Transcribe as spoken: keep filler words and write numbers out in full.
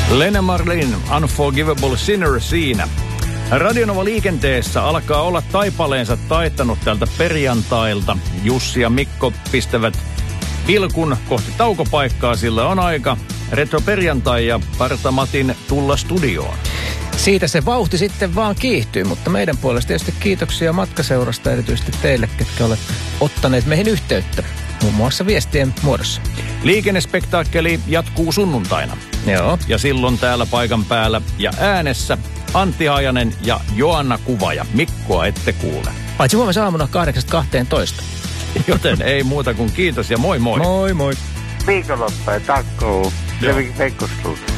Lena Marlin, Unforgivable Sinner siinä. Radionova liikenteessä alkaa olla taipaleensa taittanut tältä perjantailta. Jussi ja Mikko pistävät pilkun kohti taukopaikkaa, sillä on aika retro perjantai ja Parta Matin tulla studioon. Siitä se vauhti sitten vaan kiihtyy, mutta meidän puolesta tietysti kiitoksia matkaseurasta, erityisesti teille, ketkä olette ottaneet meihin yhteyttä, muun muassa viestien muodossa. Liikennespektaakkeli jatkuu sunnuntaina. Joo. Ja silloin täällä paikan päällä ja äänessä Antti Hajanen ja Joanna Kuvaja. Mikkoa ette kuule. Paitsi huomenna aamuna kahdeksasta kahteentoista. Joten ei muuta kuin kiitos ja moi moi. Moi moi. Viikonloppu ja takkuu. Levikin Pekkostuus.